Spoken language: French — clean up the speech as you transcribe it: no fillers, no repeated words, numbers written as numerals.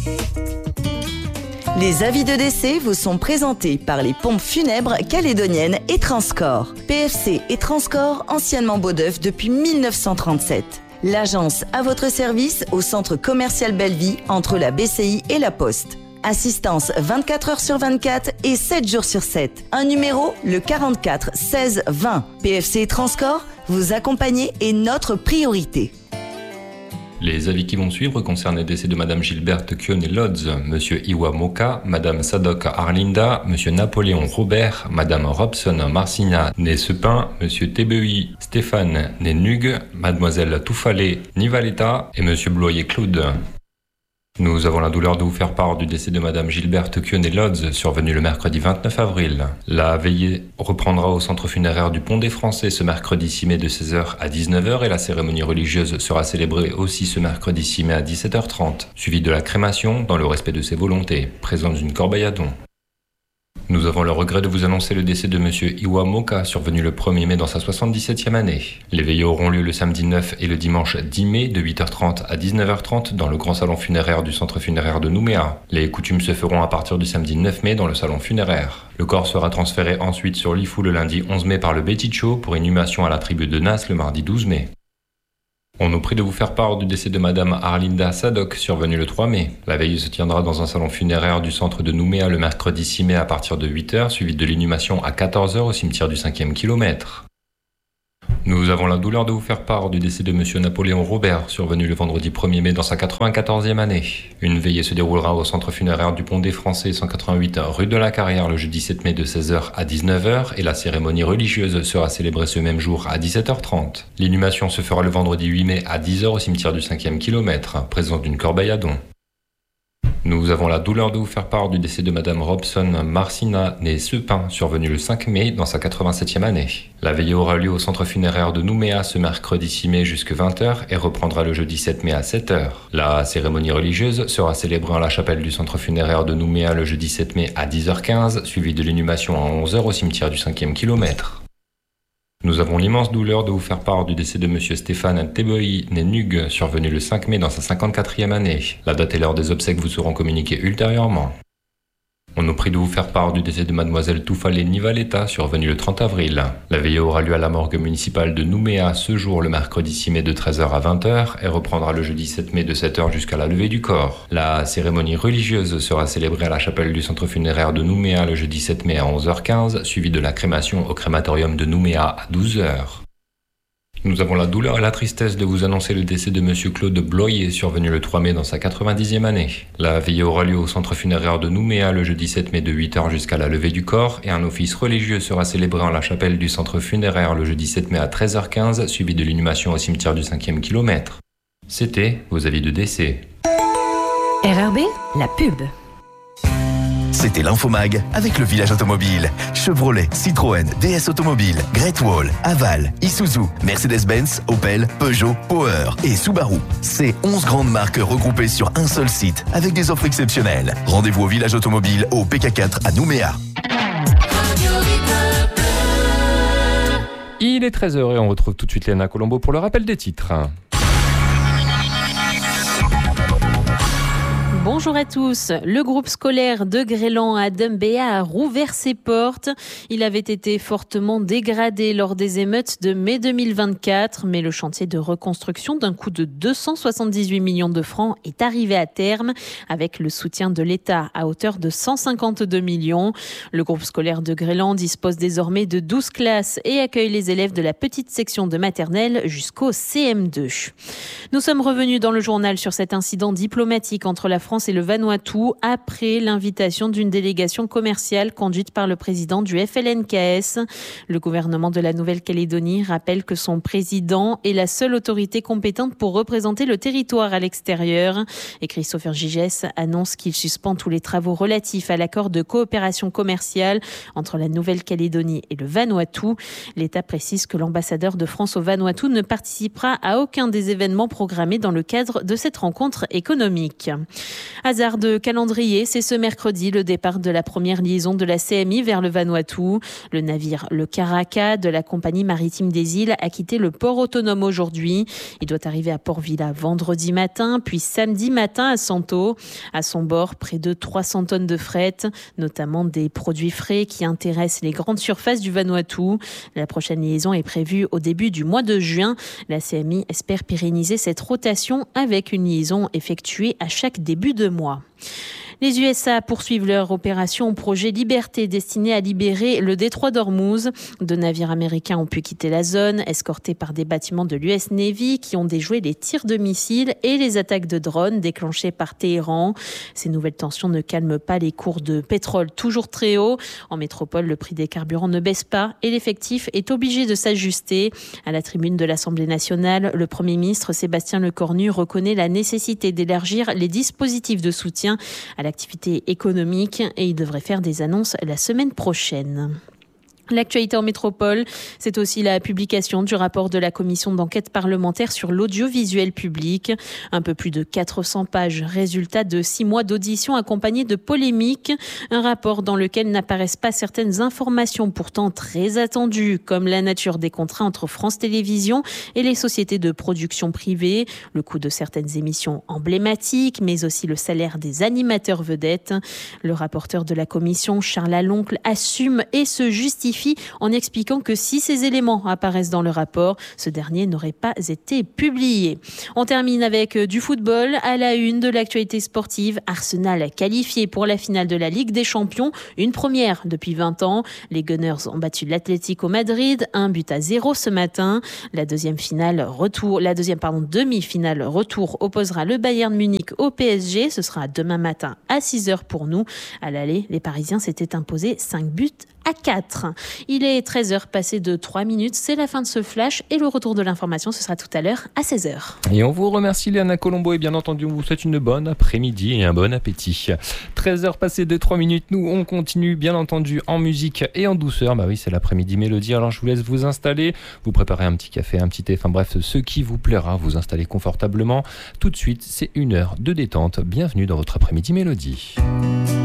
Les avis de décès vous sont présentés par les pompes funèbres calédoniennes et Transcorps. PFC et Transcorps, anciennement Beaudeuf depuis 1937. L'agence à votre service au centre commercial Belleville entre la BCI et la Poste. Assistance 24 heures sur 24 et 7 jours sur 7. Un numéro, le 44 16 20. PFC et Transcorps, vous accompagner est notre priorité. Les avis qui vont suivre concernent les décès de Madame Gilberte Kionnet-Lodz, Monsieur Iwa Moka, Madame Sadok Arlinda, Monsieur Napoléon Robert, Madame Robson Marcina né Sepin, Monsieur Tebei Stéphane né Nug, Mademoiselle Toufalé Nivaleta et Monsieur Bloyer Claude. Nous avons la douleur de vous faire part du décès de Madame Gilberte Kionnet-Lodz, survenu le mercredi 29 avril. La veillée reprendra au centre funéraire du Pont des Français ce mercredi 6 mai de 16h à 19h et la cérémonie religieuse sera célébrée aussi ce mercredi 6 mai à 17h30, suivie de la crémation dans le respect de ses volontés, présence d'une corbeille à dons. Nous avons le regret de vous annoncer le décès de Monsieur Iwa Moka, survenu le 1er mai dans sa 77e année. Les veillées auront lieu le samedi 9 et le dimanche 10 mai de 8h30 à 19h30 dans le grand salon funéraire du centre funéraire de Nouméa. Les coutumes se feront à partir du samedi 9 mai dans le salon funéraire. Le corps sera transféré ensuite sur l'Ifou le lundi 11 mai par le Béticho pour inhumation à la tribu de Nas le mardi 12 mai. On nous prie de vous faire part du décès de Madame Arlinda Sadok, survenue le 3 mai. La veille se tiendra dans un salon funéraire du centre de Nouméa le mercredi 6 mai à partir de 8h, suivi de l'inhumation à 14h au cimetière du 5e kilomètre. Nous avons la douleur de vous faire part du décès de Monsieur Napoléon Robert, survenu le vendredi 1er mai dans sa 94e année. Une veillée se déroulera au centre funéraire du Pont des Français 188 rue de la Carrière le jeudi 7 mai de 16h à 19h et la cérémonie religieuse sera célébrée ce même jour à 17h30. L'inhumation se fera le vendredi 8 mai à 10h au cimetière du 5e kilomètre, présence d'une corbeille à dons. Nous avons la douleur de vous faire part du décès de Madame Robson Marcina née Sepin, survenue le 5 mai dans sa 87e année. La veillée aura lieu au centre funéraire de Nouméa ce mercredi 6 mai jusqu'à 20h et reprendra le jeudi 7 mai à 7h. La cérémonie religieuse sera célébrée à la chapelle du centre funéraire de Nouméa le jeudi 7 mai à 10h15, suivie de l'inhumation à 11h au cimetière du 5e kilomètre. Nous avons l'immense douleur de vous faire part du décès de Monsieur Stéphane Tebei né Nug, survenu le 5 mai dans sa 54e année. La date et l'heure des obsèques vous seront communiquées ultérieurement. On nous prie de vous faire part du décès de Mademoiselle Toufalé Nivaleta, survenue le 30 avril. La veillée aura lieu à la morgue municipale de Nouméa ce jour, le mercredi 6 mai de 13h à 20h et reprendra le jeudi 7 mai de 7h jusqu'à la levée du corps. La cérémonie religieuse sera célébrée à la chapelle du centre funéraire de Nouméa le jeudi 7 mai à 11h15, suivie de la crémation au crématorium de Nouméa à 12h. Nous avons la douleur et la tristesse de vous annoncer le décès de Monsieur Claude Bloyer, survenu le 3 mai dans sa 90e année. La veillée aura lieu au centre funéraire de Nouméa le jeudi 7 mai de 8h jusqu'à la levée du corps et un office religieux sera célébré en la chapelle du centre funéraire le jeudi 7 mai à 13h15, suivi de l'inhumation au cimetière du 5e kilomètre. C'était vos avis de décès. RRB, la pub. C'était l'Infomag avec le village automobile. Chevrolet, Citroën, DS Automobile, Great Wall, Aval, Isuzu, Mercedes-Benz, Opel, Peugeot, Power et Subaru. C'est 11 grandes marques regroupées sur un seul site avec des offres exceptionnelles. Rendez-vous au village automobile au PK4 à Nouméa. Il est 13h et on retrouve tout de suite Léna Colombo pour le rappel des titres. Bonjour à tous. Le groupe scolaire de Grélan à Dumbéa a rouvert ses portes. Il avait été fortement dégradé lors des émeutes de mai 2024, mais le chantier de reconstruction d'un coût de 278 millions de francs est arrivé à terme avec le soutien de l'État à hauteur de 152 millions. Le groupe scolaire de Grélan dispose désormais de 12 classes et accueille les élèves de la petite section de maternelle jusqu'au CM2. Nous sommes revenus dans le journal sur cet incident diplomatique entre la France et le Vanuatu après l'invitation d'une délégation commerciale conduite par le président du FLNKS. Le gouvernement de la Nouvelle-Calédonie rappelle que son président est la seule autorité compétente pour représenter le territoire à l'extérieur. Et Christopher Gigès annonce qu'il suspend tous les travaux relatifs à l'accord de coopération commerciale entre la Nouvelle-Calédonie et le Vanuatu. L'État précise que l'ambassadeur de France au Vanuatu ne participera à aucun des événements programmés dans le cadre de cette rencontre économique. Hasard de calendrier, c'est ce mercredi le départ de la première liaison de la CMI vers le Vanuatu. Le navire Le Karaka de la compagnie maritime des îles a quitté le port autonome aujourd'hui. Il doit arriver à Port Vila vendredi matin, puis samedi matin à Santo. À son bord, près de 300 tonnes de fret, notamment des produits frais qui intéressent les grandes surfaces du Vanuatu. La prochaine liaison est prévue au début du mois de juin. La CMI espère pérenniser cette rotation avec une liaison effectuée à chaque début de mois. Les USA poursuivent leur opération Projet Liberté destinée à libérer le détroit d'Ormuz. 2 navires américains ont pu quitter la zone, escortés par des bâtiments de l'US Navy qui ont déjoué les tirs de missiles et les attaques de drones déclenchées par Téhéran. Ces nouvelles tensions ne calment pas les cours de pétrole toujours très hauts. En métropole, le prix des carburants ne baisse pas et l'effectif est obligé de s'ajuster. À la tribune de l'Assemblée nationale, le Premier ministre Sébastien Lecornu reconnaît la nécessité d'élargir les dispositifs de soutien à l'activité économique et il devrait faire des annonces la semaine prochaine. L'actualité en métropole, c'est aussi la publication du rapport de la commission d'enquête parlementaire sur l'audiovisuel public. Un peu plus de 400 pages, résultat de 6 mois d'audition accompagnés de polémiques. Un rapport dans lequel n'apparaissent pas certaines informations pourtant très attendues, comme la nature des contrats entre France Télévisions et les sociétés de production privées, le coût de certaines émissions emblématiques, mais aussi le salaire des animateurs vedettes. Le rapporteur de la commission, Charles Aloncle, assume et se justifie en expliquant que si ces éléments apparaissent dans le rapport, ce dernier n'aurait pas été publié. On termine avec du football. À la une de l'actualité sportive, Arsenal qualifié pour la finale de la Ligue des Champions, une première depuis 20 ans. Les Gunners ont battu l'Atlético Madrid, 1-0 ce matin. La demi-finale retour opposera le Bayern Munich au PSG. Ce sera demain matin à 6h pour nous. À l'aller, les Parisiens s'étaient imposés 5-4. Il est 13h passé de 3 minutes. C'est la fin de ce flash et le retour de l'information, ce sera tout à l'heure à 16h. Et on vous remercie Léana Colombo et bien entendu on vous souhaite une bonne après-midi et un bon appétit. 13h passé de 3 minutes, nous on continue bien entendu en musique et en douceur. Bah oui, c'est l'après-midi mélodie, alors je vous laisse vous installer, vous préparer un petit café, un petit thé, enfin bref, ce qui vous plaira, vous installer confortablement. Tout de suite, c'est 1 heure de détente. Bienvenue dans votre après-midi mélodie.